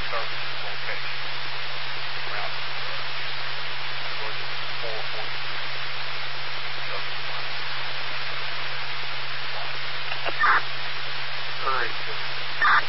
services location. Route, I believe it's 443. Hurry,